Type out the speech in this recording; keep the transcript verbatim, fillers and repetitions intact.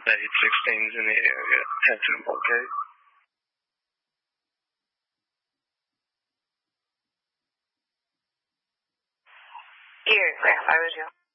That hit sixteens in the area. Head to them, okay? Here, Grandpa, I was you.